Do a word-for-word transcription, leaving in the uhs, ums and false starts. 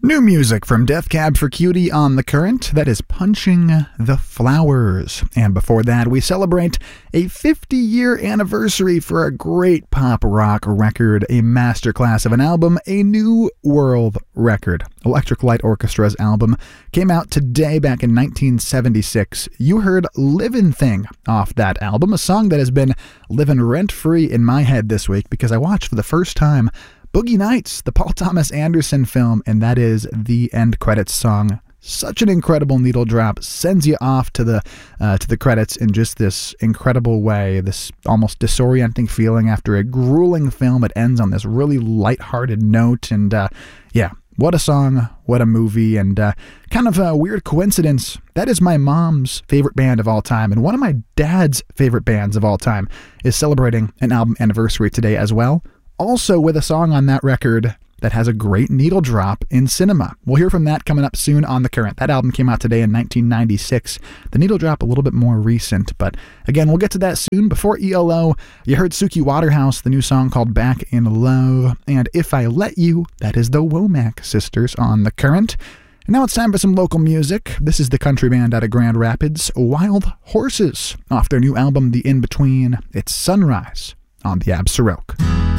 New music from Death Cab for Cutie on The Current, that is Punching the Flowers. And before that, we celebrate a fifty-year anniversary for a great pop rock record, a masterclass of an album, a new world record. Electric Light Orchestra's album came out today back in nineteen seventy-six. You heard Livin' Thing off that album, a song that has been living rent-free in my head this week because I watched for the first time Boogie Nights, the Paul Thomas Anderson film, and that is the end credits song. Such an incredible needle drop, sends you off to the uh, to the credits in just this incredible way, this almost disorienting feeling after a grueling film. It ends on this really lighthearted note, and uh, yeah, what a song, what a movie, and uh, kind of a weird coincidence. That is my mom's favorite band of all time, and one of my dad's favorite bands of all time is celebrating an album anniversary today as well. Also with a song on that record that has a great needle drop in cinema. We'll hear from that coming up soon on The Current. That album came out today in nineteen ninety-six. The needle drop a little bit more recent, but again, we'll get to that soon. Before E L O, you heard Suki Waterhouse, the new song called Back in Love, and If I Let You, that is the Womack Sisters on The Current. And now it's time for some local music. This is the country band out of Grand Rapids, Wild Horses, off their new album, The In-Between. It's Sunrise on the Ab Sirocco.